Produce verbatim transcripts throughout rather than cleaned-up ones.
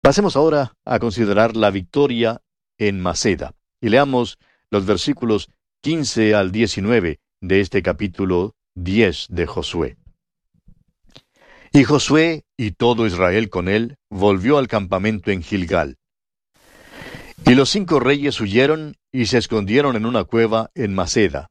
Pasemos ahora a considerar la victoria en Maceda, y leamos los versículos quince al diecinueve de este capítulo diez de Josué. Y Josué y todo Israel con él volvió al campamento en Gilgal. Y los cinco reyes huyeron y se escondieron en una cueva en Maceda.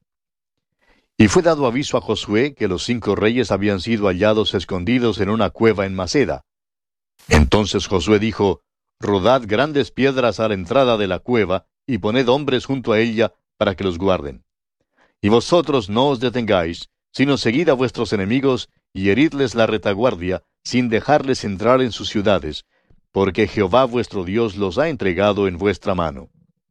Y fue dado aviso a Josué que los cinco reyes habían sido hallados escondidos en una cueva en Maceda. Entonces Josué dijo: Rodad grandes piedras a la entrada de la cueva, y poned hombres junto a ella para que los guarden. Y vosotros no os detengáis, sino seguid a vuestros enemigos, y heridles la retaguardia, sin dejarles entrar en sus ciudades, porque Jehová vuestro Dios los ha entregado en vuestra mano.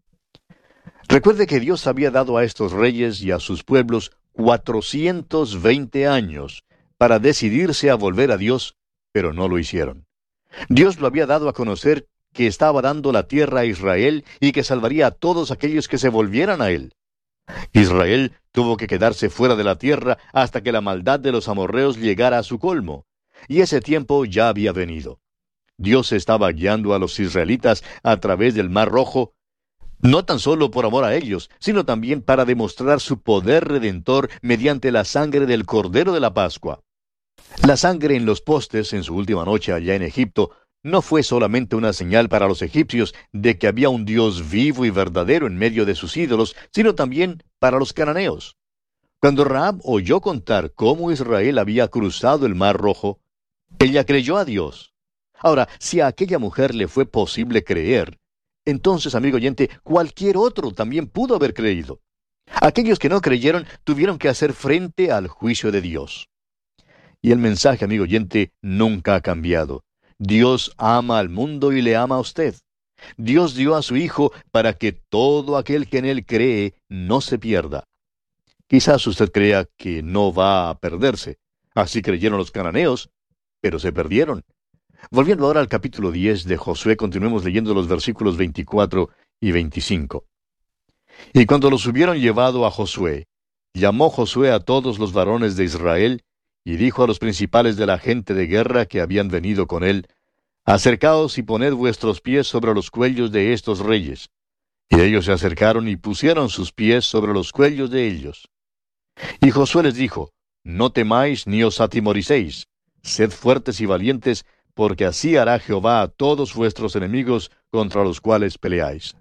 Recuerde que Dios había dado a estos reyes y a sus pueblos cuatrocientos veinte años para decidirse a volver a Dios, pero no lo hicieron. Dios lo había dado a conocer que estaba dando la tierra a Israel y que salvaría a todos aquellos que se volvieran a él. Israel tuvo que quedarse fuera de la tierra hasta que la maldad de los amorreos llegara a su colmo, y ese tiempo ya había venido. Dios estaba guiando a los israelitas a través del Mar Rojo, no tan solo por amor a ellos, sino también para demostrar su poder redentor mediante la sangre del Cordero de la Pascua. La sangre en los postes en su última noche allá en Egipto no fue solamente una señal para los egipcios de que había un Dios vivo y verdadero en medio de sus ídolos, sino también para los cananeos. Cuando Rahab oyó contar cómo Israel había cruzado el Mar Rojo, ella creyó a Dios. Ahora, si a aquella mujer le fue posible creer, entonces, amigo oyente, cualquier otro también pudo haber creído. Aquellos que no creyeron tuvieron que hacer frente al juicio de Dios. Y el mensaje, amigo oyente, nunca ha cambiado. Dios ama al mundo y le ama a usted. Dios dio a su Hijo para que todo aquel que en Él cree no se pierda. Quizás usted crea que no va a perderse. Así creyeron los cananeos, pero se perdieron. Volviendo ahora al capítulo diez de Josué, continuemos leyendo los versículos veinticuatro y veinticinco. Y cuando los hubieron llevado a Josué, llamó Josué a todos los varones de Israel, y dijo a los principales de la gente de guerra que habían venido con él: Acercaos y poned vuestros pies sobre los cuellos de estos reyes. Y ellos se acercaron y pusieron sus pies sobre los cuellos de ellos. Y Josué les dijo: No temáis ni os atemoricéis, sed fuertes y valientes, porque así hará Jehová a todos vuestros enemigos contra los cuales peleáis.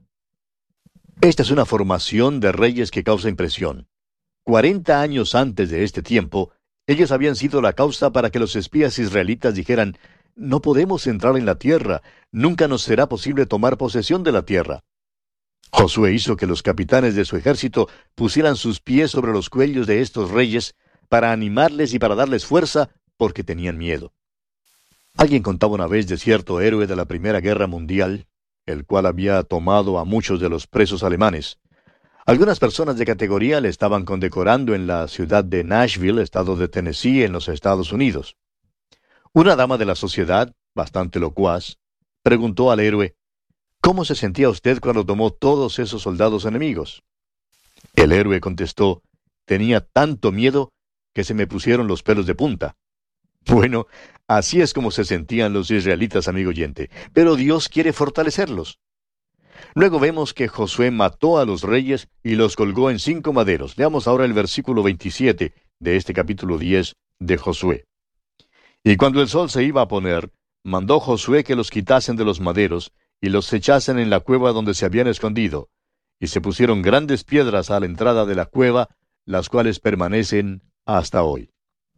Esta es una formación de reyes que causa impresión. Cuarenta años antes de este tiempo, ellos habían sido la causa para que los espías israelitas dijeran: No podemos entrar en la tierra, nunca nos será posible tomar posesión de la tierra. Josué hizo que los capitanes de su ejército pusieran sus pies sobre los cuellos de estos reyes para animarles y para darles fuerza, porque tenían miedo. Alguien contaba una vez de cierto héroe de la Primera Guerra Mundial, el cual había tomado a muchos de los presos alemanes. Algunas personas de categoría le estaban condecorando en la ciudad de Nashville, estado de Tennessee, en los Estados Unidos. Una dama de la sociedad, bastante locuaz, preguntó al héroe: ¿Cómo se sentía usted cuando tomó todos esos soldados enemigos? El héroe contestó: Tenía tanto miedo que se me pusieron los pelos de punta. Bueno, así es como se sentían los israelitas, amigo oyente, pero Dios quiere fortalecerlos. Luego vemos que Josué mató a los reyes y los colgó en cinco maderos. Leamos ahora el versículo veintisiete de este capítulo diez de Josué. Y cuando el sol se iba a poner, mandó Josué que los quitasen de los maderos y los echasen en la cueva donde se habían escondido. Y se pusieron grandes piedras a la entrada de la cueva, las cuales permanecen hasta hoy.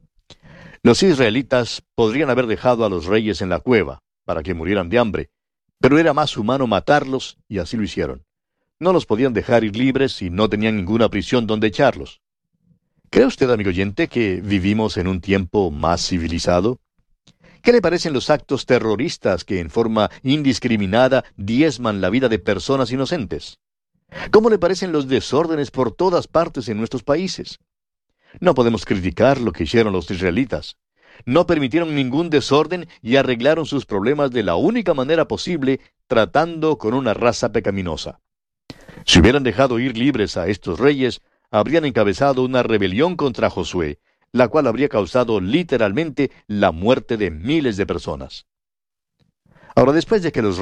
Los israelitas podrían haber dejado a los reyes en la cueva, para que murieran de hambre, pero era más humano matarlos, y así lo hicieron. No los podían dejar ir libres y no tenían ninguna prisión donde echarlos. ¿Cree usted, amigo oyente, que vivimos en un tiempo más civilizado? ¿Qué le parecen los actos terroristas que en forma indiscriminada diezman la vida de personas inocentes? ¿Cómo le parecen los desórdenes por todas partes en nuestros países? No podemos criticar lo que hicieron los israelitas. No permitieron ningún desorden y arreglaron sus problemas de la única manera posible, tratando con una raza pecaminosa. Si hubieran dejado ir libres a estos reyes, habrían encabezado una rebelión contra Josué, la cual habría causado literalmente la muerte de miles de personas. Ahora, después de que los